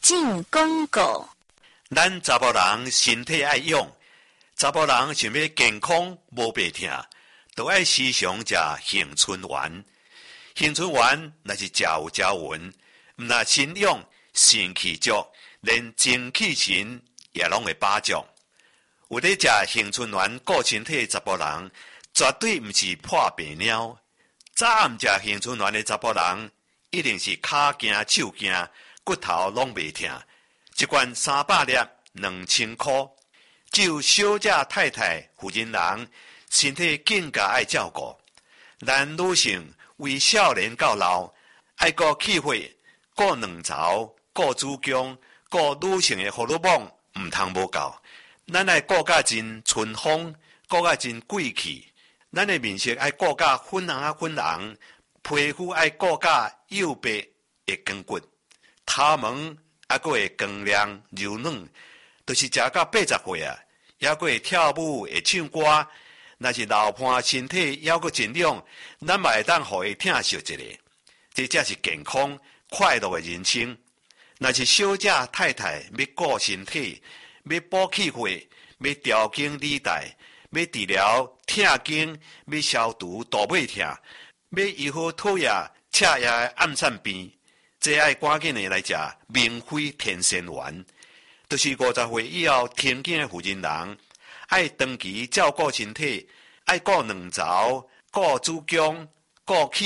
进广告。 咱查甫人身体爱养，查甫人想要健康无白痛，就爱时常食杏春丸。杏春丸若是食有食匀，毋但身养肾气足，连精气神也拢会把足。有咧食杏春丸顾身体的查甫人，绝对毋是破病鸟。早毋食杏春丸的查甫人，一定是骹惊手惊，骨头拢袂痛。一罐300粒，2000块。只有小姐太太、妇人人，身体更加爱照顾。咱女性为少年到老，爱顾气血、顾卵巢、顾子宫、顾女性的荷尔蒙，毋通无够。咱爱顾甲真春风，顾甲真贵气。咱的面色爱顾甲粉红，皮肤爱顾甲幼白会光骨，头毛还佫会光亮柔软。就是食到80岁啊，还佫会跳舞会唱歌。若是老伴身体还佫真亮，咱嘛会当互伊疼惜一下。这才是健康快乐的人生。若是小姐太太要顾身体，要补气血，要调经理带，要治疗痛经，要消除大尾痛，要医好讨厌赤夜的暗散病，这爱赶紧的来食明辉天仙丸。就是50岁以后停经的妇人人，爱长期照顾身体，爱顾卵巢、顾子宫、顾气